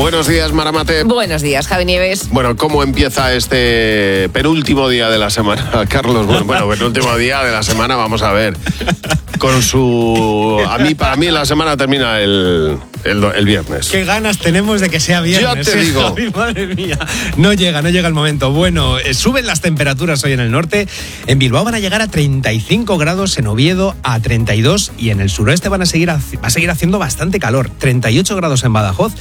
Buenos días, Maramate. Buenos días, Javi Nieves. Bueno, ¿cómo empieza este penúltimo día de la semana, Carlos? Bueno, penúltimo día de la semana, vamos a ver. Con su... Para mí la semana termina el viernes. Qué ganas tenemos de que sea viernes. Ya te digo. Javi, madre mía. No llega el momento. Bueno, suben las temperaturas hoy en el norte. En Bilbao van a llegar a 35 grados, en Oviedo a 32 y en el suroeste va a seguir haciendo bastante calor. 38 grados en Badajoz,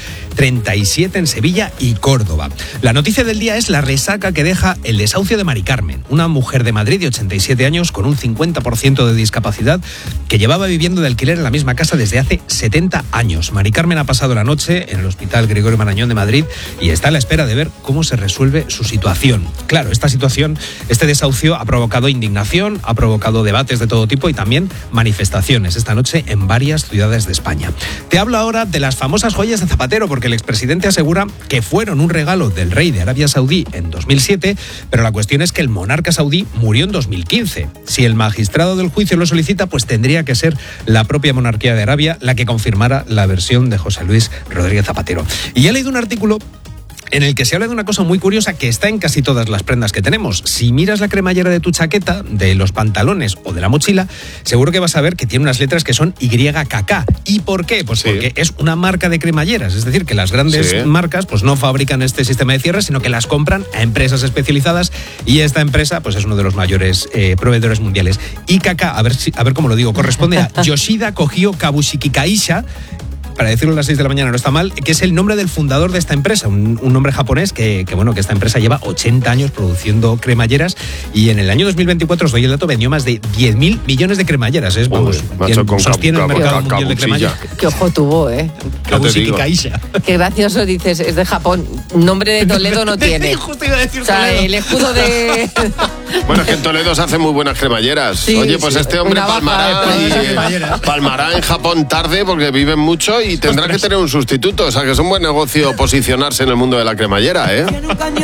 37 en Sevilla y Córdoba. La noticia del día es la resaca que deja el desahucio de Mari Carmen, una mujer de Madrid de 87 años con un 50% de discapacidad que llevaba viviendo de alquiler en la misma casa desde hace 70 años. Mari Carmen ha pasado la noche en el Hospital Gregorio Marañón de Madrid y está a la espera de ver cómo se resuelve su situación. Claro, este desahucio ha provocado indignación, ha provocado debates de todo tipo y también manifestaciones esta noche en varias ciudades de España. Te hablo ahora de las famosas joyas de Zapatero, porque el expresidente asegura que fueron un regalo del rey de Arabia Saudí en 2007, pero la cuestión es que el monarca saudí murió en 2015. Si el magistrado del juicio lo solicita, pues tendría que ser la propia monarquía de Arabia la que confirmara la versión de José Luis Rodríguez Zapatero. Y he leído un artículo en el que se habla de una cosa muy curiosa que está en casi todas las prendas que tenemos. Si miras la cremallera de tu chaqueta, de los pantalones o de la mochila, seguro que vas a ver que tiene unas letras que son YKK. ¿Y por qué? Pues sí, porque es una marca de cremalleras. Es decir, que las grandes marcas pues no fabrican este sistema de cierre, sino que las compran a empresas especializadas y esta empresa pues es uno de los mayores proveedores mundiales. YKK, a ver cómo lo digo, corresponde a Yoshida Kogyo Kabushiki Kaisha, para decirlo a las 6 de la mañana no está mal, que es el nombre del fundador de esta empresa, un nombre japonés que esta empresa lleva 80 años produciendo cremalleras y en el año 2024, os doy el dato, vendió más de 10.000 millones de cremalleras. Sostiene el mercado mundial de cremalleras. Qué ojo tuvo, Kabushiki Kaisha. Qué gracioso, dices, es de Japón. Nombre de Toledo no tiene. Justo iba a decir Toledo. El escudo de... Bueno, es que en Toledo se hacen muy buenas cremalleras. Sí, oye, pues este hombre palmará en Japón tarde porque viven mucho y tendrá que tener un sustituto. O sea, que es un buen negocio posicionarse en el mundo de la cremallera, ¿eh?